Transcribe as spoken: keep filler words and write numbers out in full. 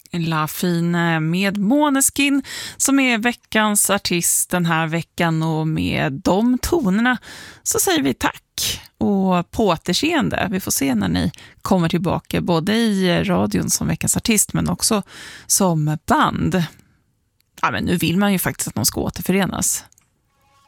La Fine med Måneskin som är veckans artist den här veckan, och med de tonerna så säger vi tack och på återseende. Vi får se när ni kommer tillbaka både i radion som veckans artist men också som band. Ja, men nu vill man ju faktiskt att de ska återförenas.